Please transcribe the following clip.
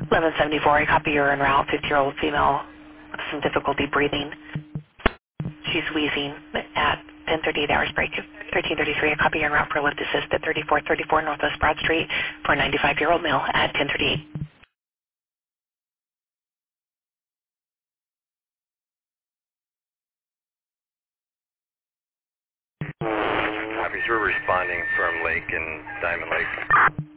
1174, I copy you're en route, 50-year-old female with some difficulty breathing. She's wheezing at 10:38 hours break. 1333, I copy you're en route for lift assist at 3434 Northwest Broad Street for a 95-year-old male at 10:38. Copies, we're responding from Lake and Diamond Lake.